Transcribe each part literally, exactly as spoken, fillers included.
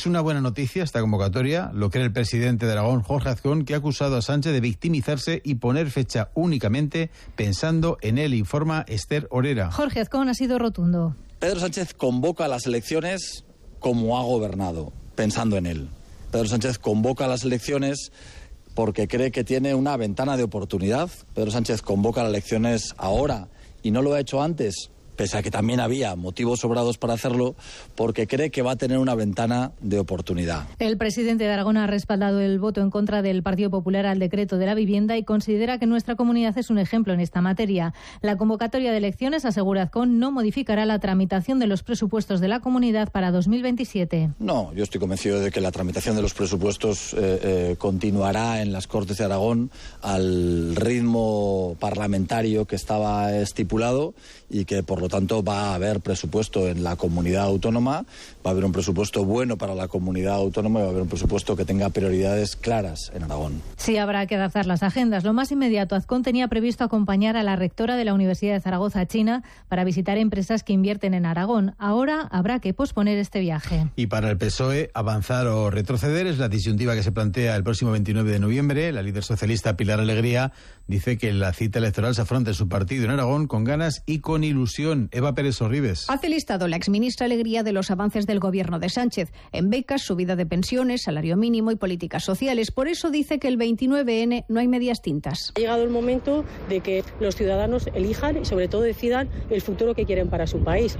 Es una buena noticia esta convocatoria, lo cree el presidente de Aragón, Jorge Azcón, que ha acusado a Sánchez de victimizarse y poner fecha únicamente pensando en él, informa Esther Orera. Jorge Azcón ha sido rotundo. Pedro Sánchez convoca a las elecciones como ha gobernado, pensando en él. Pedro Sánchez convoca a las elecciones porque cree que tiene una ventana de oportunidad. Pedro Sánchez convoca a las elecciones ahora y no lo ha hecho antes, pese a que también había motivos sobrados para hacerlo, porque cree que va a tener una ventana de oportunidad. El presidente de Aragón ha respaldado el voto en contra del Partido Popular al decreto de la vivienda y considera que nuestra comunidad es un ejemplo en esta materia. La convocatoria de elecciones, asegura Azcón, no modificará la tramitación de los presupuestos de la comunidad para dos mil veintisiete. No, yo estoy convencido de que la tramitación de los presupuestos eh, eh, continuará en las Cortes de Aragón al ritmo parlamentario que estaba estipulado y que por lo tanto va a haber presupuesto en la comunidad autónoma, va a haber un presupuesto bueno para la comunidad autónoma y va a haber un presupuesto que tenga prioridades claras en Aragón. Sí, habrá que adaptar las agendas. Lo más inmediato, Azcón tenía previsto acompañar a la rectora de la Universidad de Zaragoza a China para visitar empresas que invierten en Aragón. Ahora habrá que posponer este viaje. Y para el P S O E, avanzar o retroceder es la disyuntiva que se plantea el próximo veintinueve de noviembre. La líder socialista Pilar Alegría dice que la cita electoral se afronta en su partido en Aragón con ganas y con ilusión. Eva Pérez Sorribes. Hace listado la exministra Alegría de los avances del gobierno de Sánchez en becas, subida de pensiones, salario mínimo y políticas sociales. Por eso dice que el veintinueve ene no hay medias tintas. Ha llegado el momento de que los ciudadanos elijan y sobre todo decidan el futuro que quieren para su país.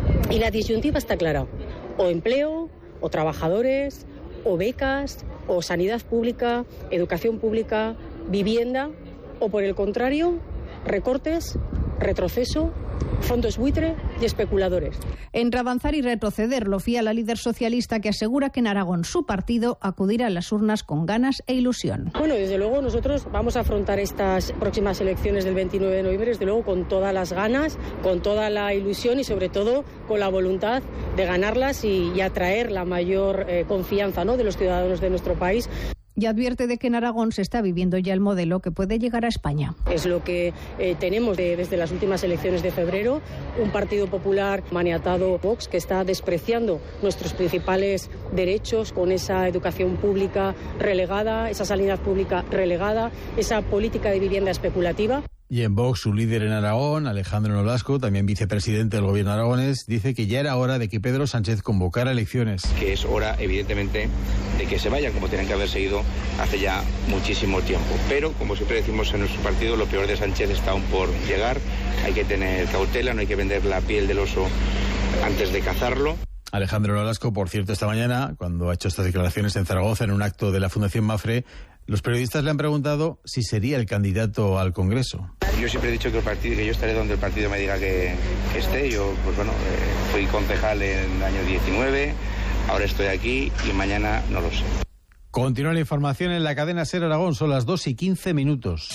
Y la disyuntiva está clara. O empleo, o trabajadores, o becas, o sanidad pública, educación pública, vivienda, o por el contrario, recortes, retroceso, fondos buitre y especuladores. Entre avanzar y retroceder, lo fía la líder socialista, que asegura que en Aragón su partido acudirá a las urnas con ganas e ilusión. Bueno, desde luego nosotros vamos a afrontar estas próximas elecciones del veintinueve de noviembre, desde luego con todas las ganas, con toda la ilusión y sobre todo con la voluntad de ganarlas y, y atraer la mayor eh, confianza, ¿no?, de los ciudadanos de nuestro país. Y advierte de que en Aragón se está viviendo ya el modelo que puede llegar a España. Es lo que eh, tenemos de, desde las últimas elecciones de febrero, un Partido Popular maniatado Vox que está despreciando nuestros principales derechos con esa educación pública relegada, esa sanidad pública relegada, esa política de vivienda especulativa. Y en Vox, su líder en Aragón, Alejandro Nolasco, también vicepresidente del gobierno aragonés, dice que ya era hora de que Pedro Sánchez convocara elecciones. Que es hora, evidentemente, de que se vayan, como tienen que haberse ido hace ya muchísimo tiempo. Pero, como siempre decimos en nuestro partido, lo peor de Sánchez está aún por llegar. Hay que tener cautela, no hay que vender la piel del oso antes de cazarlo. Alejandro Nolasco, por cierto, esta mañana, cuando ha hecho estas declaraciones en Zaragoza, en un acto de la Fundación Mafre, los periodistas le han preguntado si sería el candidato al Congreso. Yo siempre he dicho que el partido, que yo estaré donde el partido me diga que, que esté. Yo, pues bueno, eh, fui concejal en el año diecinueve, ahora estoy aquí y mañana no lo sé. Continúa la información en la cadena SER Aragón, son las dos y quince minutos.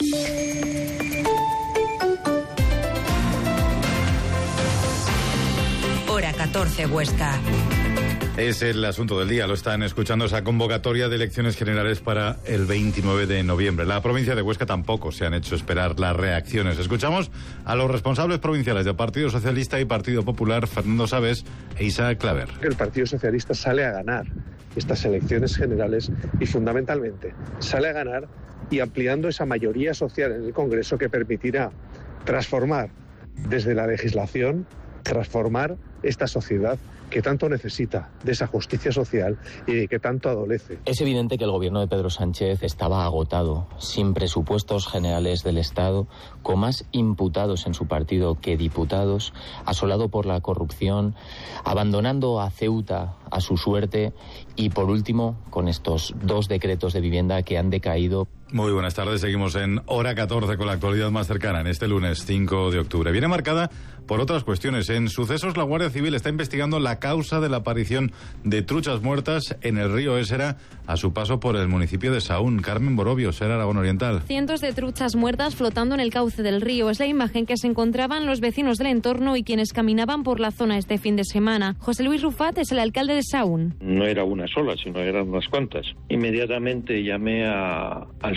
Hora catorce, Huesca. Es el asunto del día, lo están escuchando, esa convocatoria de elecciones generales para el veintinueve de noviembre. La provincia de Huesca tampoco se han hecho esperar las reacciones. Escuchamos a los responsables provinciales del Partido Socialista y Partido Popular, Fernando Sabes e Isaac Claver. El Partido Socialista sale a ganar estas elecciones generales y fundamentalmente sale a ganar y ampliando esa mayoría social en el Congreso que permitirá transformar desde la legislación, transformar esta sociedad que tanto necesita de esa justicia social y que tanto adolece. Es evidente que el gobierno de Pedro Sánchez estaba agotado, sin presupuestos generales del Estado, con más imputados en su partido que diputados, asolado por la corrupción, abandonando a Ceuta a su suerte y, por último, con estos dos decretos de vivienda que han decaído. Muy buenas tardes, seguimos en Hora catorce con la actualidad más cercana en este lunes cinco de octubre. Viene marcada por otras cuestiones. En sucesos, la Guardia Civil está investigando la causa de la aparición de truchas muertas en el río Ésera a su paso por el municipio de Sahún. Carmen Borobio, SER Aragón Oriental. Cientos de truchas muertas flotando en el cauce del río. Es la imagen que se encontraban los vecinos del entorno y quienes caminaban por la zona este fin de semana. José Luis Rufat es el alcalde de Sahún. No era una sola, sino eran unas cuantas. Inmediatamente llamé a, al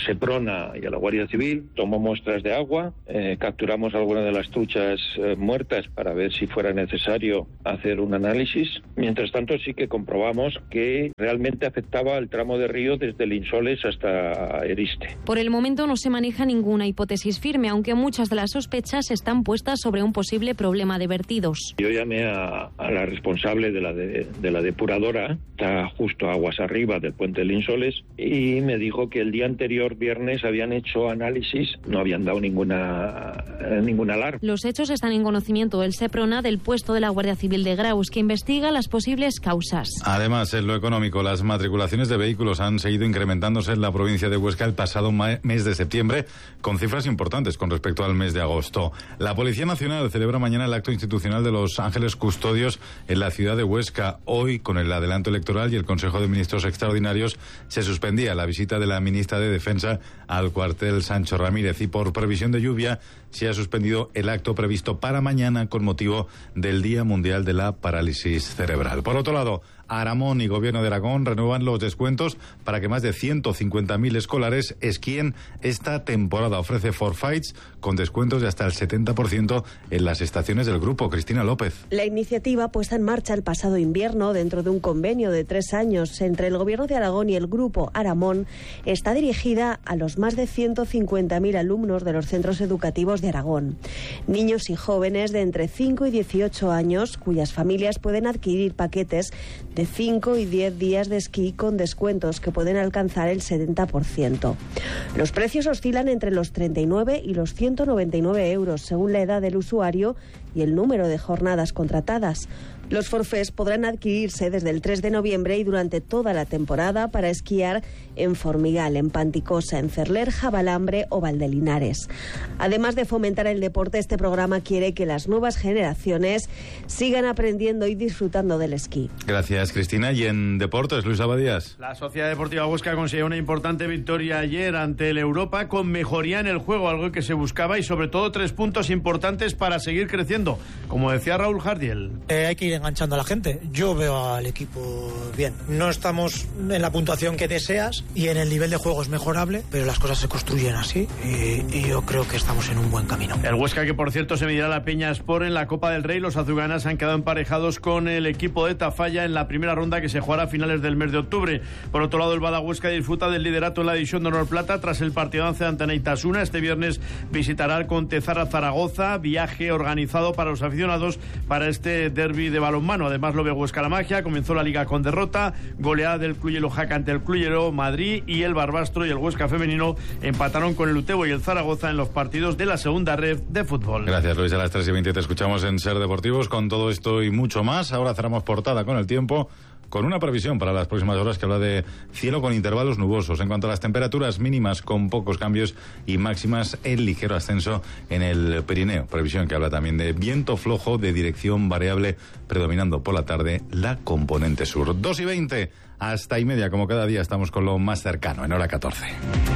Seprona y a la Guardia Civil, tomó muestras de agua, eh, capturamos algunas de las truchas eh, muertas para ver si fuera necesario hacer un análisis. Mientras tanto sí que comprobamos que realmente afectaba el tramo de río desde Linsoles hasta Eriste. Por el momento no se maneja ninguna hipótesis firme, aunque muchas de las sospechas están puestas sobre un posible problema de vertidos. Yo llamé a, a la responsable de la, de, de la depuradora, está justo aguas arriba del puente de Linsoles, y me dijo que el día anterior, viernes, habían hecho análisis, no habían dado ninguna, eh, ninguna alarma. Los hechos están en conocimiento del Seprona, del puesto de la Guardia Civil de Graus, que investiga las posibles causas. Además, en lo económico, las matriculaciones de vehículos han seguido incrementándose en la provincia de Huesca el pasado mes de septiembre, con cifras importantes con respecto al mes de agosto. La Policía Nacional celebra mañana el acto institucional de los Ángeles Custodios en la ciudad de Huesca. Hoy, con el adelanto electoral y el Consejo de Ministros extraordinarios, se suspendía la visita de la ministra de Defensa al cuartel Sancho Ramírez y por previsión de lluvia se ha suspendido el acto previsto para mañana con motivo del Día Mundial de la Parálisis Cerebral. Por otro lado, Aramón y Gobierno de Aragón renuevan los descuentos para que más de ciento cincuenta mil escolares esquíen esta temporada. Ofrece forfaits con descuentos de hasta el setenta por ciento en las estaciones del grupo. Cristina López. La iniciativa puesta en marcha el pasado invierno dentro de un convenio de tres años entre el Gobierno de Aragón y el grupo Aramón está dirigida a los más de ciento cincuenta mil alumnos de los centros educativos de Aragón. Niños y jóvenes de entre cinco y dieciocho años cuyas familias pueden adquirir paquetes de cinco y diez días de esquí con descuentos que pueden alcanzar el setenta por ciento. Los precios oscilan entre los treinta y nueve y los ciento noventa y nueve euros según la edad del usuario y el número de jornadas contratadas. Los forfés podrán adquirirse desde el tres de noviembre y durante toda la temporada para esquiar en Formigal, en Panticosa, en Cerler, Jabalambre o Valdelinares. Además de fomentar el deporte, este programa quiere que las nuevas generaciones sigan aprendiendo y disfrutando del esquí. Gracias, Cristina. Y en deportes, Luis Abadías. La Sociedad Deportiva Huesca consiguió una importante victoria ayer ante el Europa con mejoría en el juego, algo que se buscaba y sobre todo tres puntos importantes para seguir creciendo, como decía Raúl Jardiel. Eh, hay que ir enganchando a la gente. Yo veo al equipo bien. No estamos en la puntuación que deseas y en el nivel de juego es mejorable, pero las cosas se construyen así y, y yo creo que estamos en un buen camino. El Huesca, que por cierto se medirá la Peña Sport en la Copa del Rey. Los azulgranas han quedado emparejados con el equipo de Tafalla en la primera ronda que se jugará a finales del mes de octubre. Por otro lado, el Bada Huesca disfruta del liderato en la división de honor plata tras el partido ante Antena-Itasuna. Este viernes visitará el Contezarra Zaragoza, viaje organizado para los aficionados para este derbi de balonmano. Además lo ve Huesca la Magia, comenzó la liga con derrota, goleada del Cluyelo Jaca ante el Cluyelo Madrid, y el Barbastro y el Huesca femenino empataron con el Utebo y el Zaragoza en los partidos de la segunda red de fútbol. Gracias, Luis. A las tres y veinte te escuchamos en Ser Deportivos con todo esto y mucho más. Ahora cerramos portada con el tiempo, con una previsión para las próximas horas que habla de cielo con intervalos nubosos. En cuanto a las temperaturas mínimas, con pocos cambios, y máximas en ligero ascenso en el Pirineo. Previsión que habla también de viento flojo de dirección variable, predominando por la tarde la componente sur. dos y veinte, hasta y media, como cada día, estamos con lo más cercano, en hora catorce.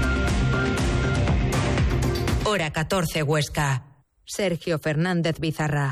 Hora catorce, Huesca. Sergio Fernández Bizarra.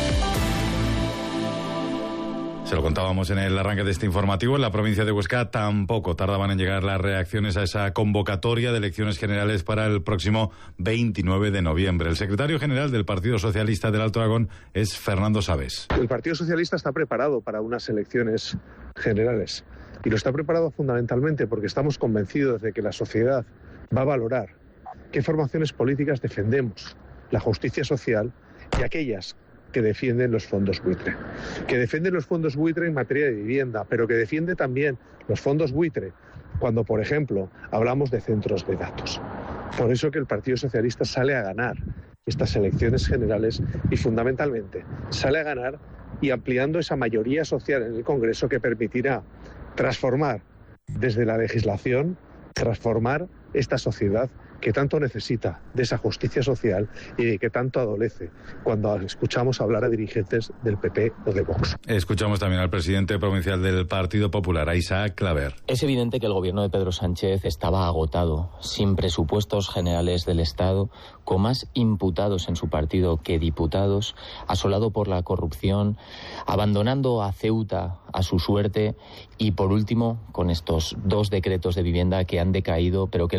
Se lo contábamos en el arranque de este informativo. En la provincia de Huesca tampoco tardaban en llegar las reacciones a esa convocatoria de elecciones generales para el próximo veintinueve de noviembre. El secretario general del Partido Socialista del Alto Aragón es Fernando Sabes. El Partido Socialista está preparado para unas elecciones generales y lo está preparado fundamentalmente porque estamos convencidos de que la sociedad va a valorar qué formaciones políticas defendemos, la justicia social y aquellas que defienden los fondos buitre, que defienden los fondos buitre en materia de vivienda, pero que defiende también los fondos buitre cuando, por ejemplo, hablamos de centros de datos. Por eso que el Partido Socialista sale a ganar estas elecciones generales y fundamentalmente sale a ganar y ampliando esa mayoría social en el Congreso que permitirá transformar desde la legislación, transformar esta sociedad que tanto necesita de esa justicia social y que tanto adolece cuando escuchamos hablar a dirigentes del P P o de Vox. Escuchamos también al presidente provincial del Partido Popular, a Isaac Claver. Es evidente que el gobierno de Pedro Sánchez estaba agotado, sin presupuestos generales del Estado, con más imputados en su partido que diputados, asolado por la corrupción, abandonando a Ceuta a su suerte y, por último, con estos dos decretos de vivienda que han decaído, pero que el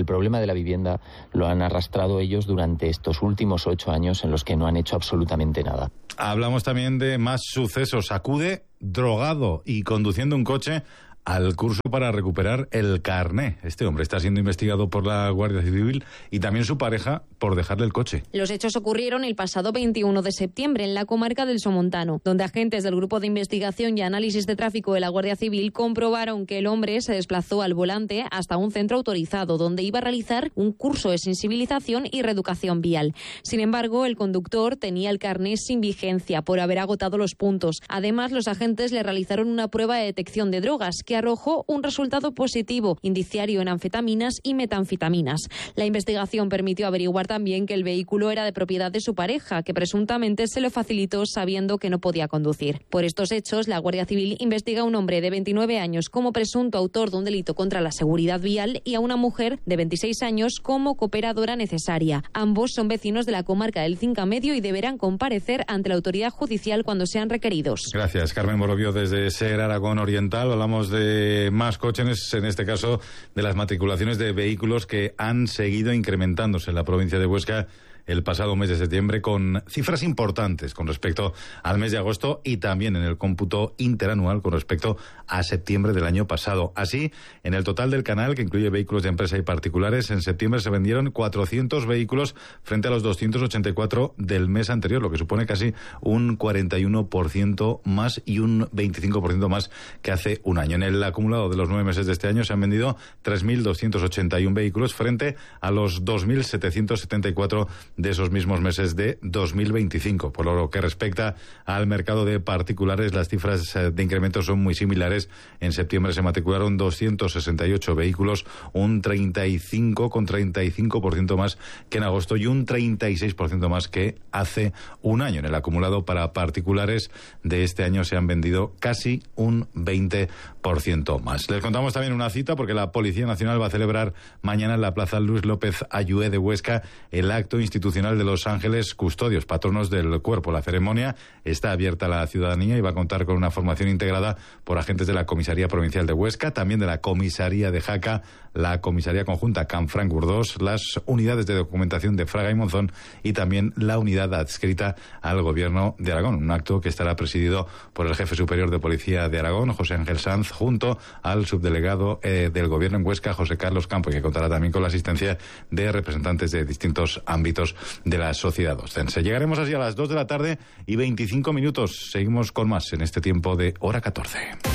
el problema de la vivienda lo han arrastrado ellos durante estos últimos ocho años en los que no han hecho absolutamente nada. Hablamos también de más sucesos. Acude drogado y conduciendo un coche al curso para recuperar el carné. Este hombre está siendo investigado por la Guardia Civil y también su pareja por dejarle el coche. Los hechos ocurrieron el pasado veintiuno de septiembre en la comarca del Somontano, donde agentes del Grupo de Investigación y Análisis de Tráfico de la Guardia Civil comprobaron que el hombre se desplazó al volante hasta un centro autorizado donde iba a realizar un curso de sensibilización y reeducación vial. Sin embargo, el conductor tenía el carné sin vigencia por haber agotado los puntos. Además, los agentes le realizaron una prueba de detección de drogas que arrojó un resultado positivo, indiciario en anfetaminas y metanfetaminas. La investigación permitió averiguar también que el vehículo era de propiedad de su pareja, que presuntamente se lo facilitó sabiendo que no podía conducir. Por estos hechos, la Guardia Civil investiga a un hombre de veintinueve años como presunto autor de un delito contra la seguridad vial y a una mujer de veintiséis años como cooperadora necesaria. Ambos son vecinos de la comarca del Cinca Medio y deberán comparecer ante la autoridad judicial cuando sean requeridos. Gracias, Carmen Borovio, desde SER Aragón Oriental. Hablamos de más coches, en este caso de las matriculaciones de vehículos que han seguido incrementándose en la provincia de Huesca el pasado mes de septiembre, con cifras importantes con respecto al mes de agosto y también en el cómputo interanual con respecto a septiembre del año pasado. Así, en el total del canal, que incluye vehículos de empresa y particulares, en septiembre se vendieron cuatrocientos vehículos frente a los doscientos ochenta y cuatro del mes anterior, lo que supone casi un cuarenta y uno por ciento más y un veinticinco por ciento más que hace un año. En el acumulado de los nueve meses de este año se han vendido tres mil doscientos ochenta y uno vehículos frente a los dos mil setecientos setenta y cuatro de esos mismos meses de dos mil veinticinco. Por lo que respecta al mercado de particulares, las cifras de incremento son muy similares. En septiembre se matricularon doscientos sesenta y ocho vehículos, un treinta y cinco coma treinta y cinco por ciento más que en agosto y un treinta y seis por ciento más que hace un año. En el acumulado para particulares de este año se han vendido casi un veinte por ciento más. Les contamos también una cita porque la Policía Nacional va a celebrar mañana en la Plaza Luis López Ayué de Huesca el acto institucional de los Ángeles Custodios, patronos del cuerpo. La ceremonia está abierta a la ciudadanía y va a contar con una formación integrada por agentes de la Comisaría Provincial de Huesca, también de la Comisaría de Jaca, la Comisaría Conjunta Canfranc Urdós, las unidades de documentación de Fraga y Monzón y también la unidad adscrita al Gobierno de Aragón. Un acto que estará presidido por el jefe superior de Policía de Aragón, José Ángel Sanz, junto al subdelegado eh, del Gobierno en Huesca, José Carlos Campo, y que contará también con la asistencia de representantes de distintos ámbitos de la sociedad ostense. Llegaremos así a las dos de la tarde y veinticinco minutos. Seguimos con más en este tiempo de hora catorce.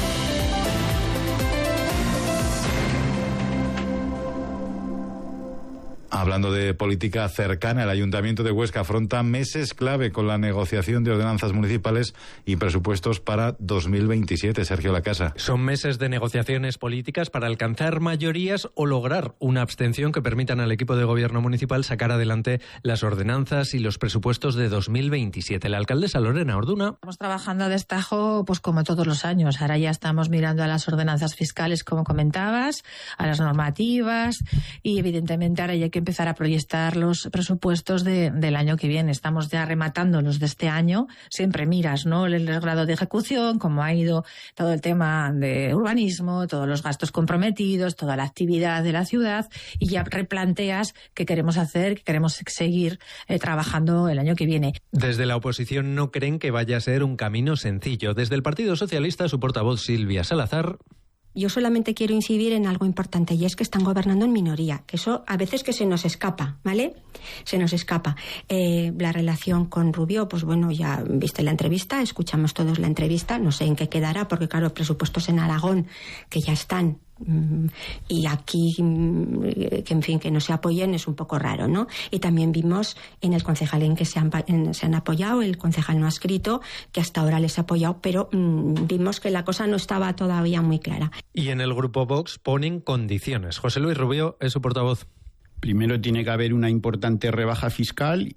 Hablando de política cercana, el Ayuntamiento de Huesca afronta meses clave con la negociación de ordenanzas municipales y presupuestos para dos mil veintisiete. Sergio Lacasa. Son meses de negociaciones políticas para alcanzar mayorías o lograr una abstención que permitan al equipo de gobierno municipal sacar adelante las ordenanzas y los presupuestos de dos mil veintisiete. La alcaldesa Lorena Orduna. Estamos trabajando a destajo pues como todos los años. Ahora ya estamos mirando a las ordenanzas fiscales, como comentabas, a las normativas y evidentemente ahora ya hay que empezar a proyectar los presupuestos de, del año que viene. Estamos ya rematando los de este año. Siempre miras, ¿no?, el, el grado de ejecución, cómo ha ido todo el tema de urbanismo, todos los gastos comprometidos, toda la actividad de la ciudad y ya replanteas qué queremos hacer, qué queremos seguir eh, trabajando el año que viene. Desde la oposición no creen que vaya a ser un camino sencillo. Desde el Partido Socialista, su portavoz Silvia Salazar. Yo solamente quiero incidir en algo importante y es que están gobernando en minoría, que eso a veces que se nos escapa, ¿vale? Se nos escapa. Eh, la relación con Rubio, pues bueno, ya viste la entrevista, escuchamos todos la entrevista, no sé en qué quedará, porque claro, presupuestos en Aragón que ya están y aquí que en fin que no se apoyen es un poco raro, ¿no? Y también vimos en el concejal en que se han, en, se han apoyado, el concejal no ha escrito, que hasta ahora les ha apoyado, pero mmm, vimos que la cosa no estaba todavía muy clara. Y en el grupo Vox ponen condiciones. José Luis Rubio es su portavoz. Primero tiene que haber una importante rebaja fiscal y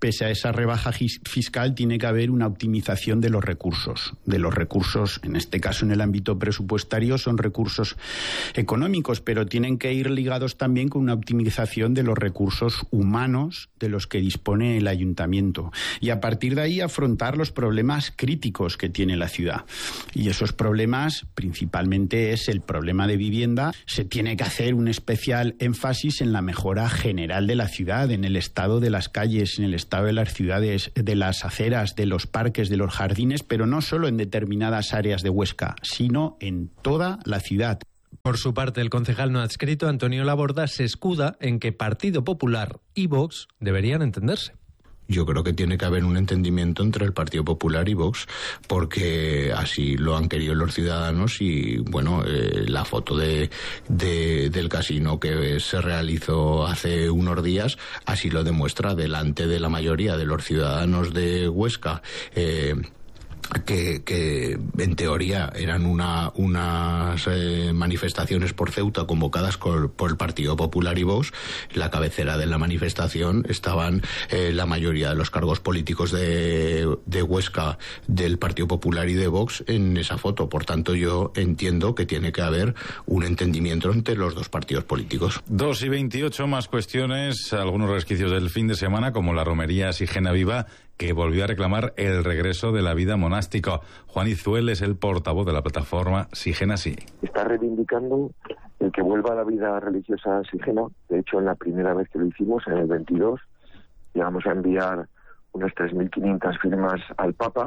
pese a esa rebaja fiscal, tiene que haber una optimización de los recursos. De los recursos, en este caso en el ámbito presupuestario, son recursos económicos, pero tienen que ir ligados también con una optimización de los recursos humanos de los que dispone el ayuntamiento. Y a partir de ahí afrontar los problemas críticos que tiene la ciudad. Y esos problemas, principalmente, es el problema de vivienda. Se tiene que hacer un especial énfasis en la mejora general de la ciudad, en el estado de las calles, en el estado de las ciudades, de las aceras, de los parques, de los jardines, pero no solo en determinadas áreas de Huesca, sino en toda la ciudad. Por su parte, el concejal no adscrito, Antonio Laborda, se escuda en que Partido Popular y Vox deberían entenderse. Yo creo que tiene que haber un entendimiento entre el Partido Popular y Vox, porque así lo han querido los ciudadanos y, bueno, eh, la foto de, de, del casino que se realizó hace unos días así lo demuestra, delante de la mayoría de los ciudadanos de Huesca. Eh, Que, que en teoría eran una, unas eh, manifestaciones por Ceuta convocadas por, por el Partido Popular y Vox. La cabecera de la manifestación estaban eh, la mayoría de los cargos políticos de, de Huesca, del Partido Popular y de Vox en esa foto. Por tanto, yo entiendo que tiene que haber un entendimiento entre los dos partidos políticos. Dos y veintiocho, más cuestiones, algunos resquicios del fin de semana, como la romería Sigena Viva, que volvió a reclamar el regreso de la vida monástica. Juan Izuel es el portavoz de la plataforma Sigena Sí. Está reivindicando el que vuelva a la vida religiosa sigena. De hecho, en la primera vez que lo hicimos, en el veintidós, llegamos a enviar unas tres mil quinientas firmas al Papa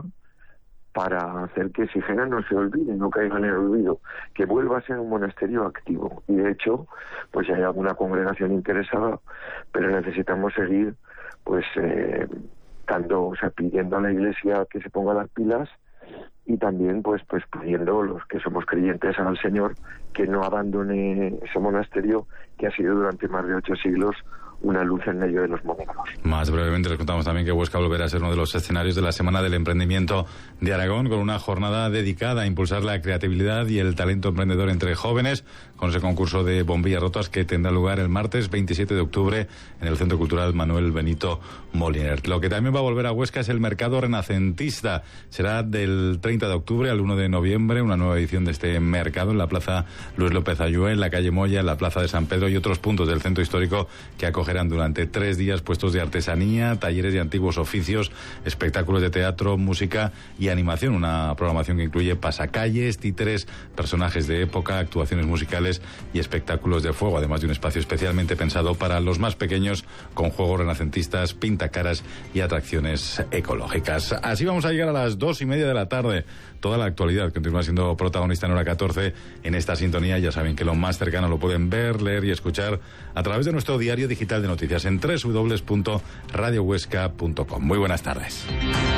para hacer que Sigena no se olvide, no caiga en el olvido, que vuelva a ser un monasterio activo. Y de hecho, pues hay alguna congregación interesada, pero necesitamos seguir, pues... Eh, Dando, o sea, pidiendo a la Iglesia que se ponga las pilas y también pues pues pidiendo los que somos creyentes al Señor que no abandone ese monasterio que ha sido durante más de ocho siglos una luz en medio de los momentos. Más brevemente les contamos también que Huesca volverá a ser uno de los escenarios de la Semana del Emprendimiento de Aragón, con una jornada dedicada a impulsar la creatividad y el talento emprendedor entre jóvenes, con ese concurso de bombillas rotas que tendrá lugar el martes veintisiete de octubre en el Centro Cultural Manuel Benito Moliner. Lo que también va a volver a Huesca es el mercado renacentista. Será del treinta de octubre al uno de noviembre, una nueva edición de este mercado en la Plaza Luis López Ayué, en la calle Moya, en la Plaza de San Pedro y otros puntos del centro histórico que acogerán durante tres días puestos de artesanía, talleres de antiguos oficios, espectáculos de teatro, música y animación. Una programación que incluye pasacalles, títeres, personajes de época, actuaciones musicales y espectáculos de fuego, además de un espacio especialmente pensado para los más pequeños, con juegos renacentistas, pintacaras y atracciones ecológicas. Así vamos a llegar a las dos y media de la tarde. Toda la actualidad continúa siendo protagonista en Hora catorce en esta sintonía. Ya saben que lo más cercano lo pueden ver, leer y escuchar a través de nuestro diario digital de noticias en doble u doble u doble u punto radio huesca punto com. Muy buenas tardes.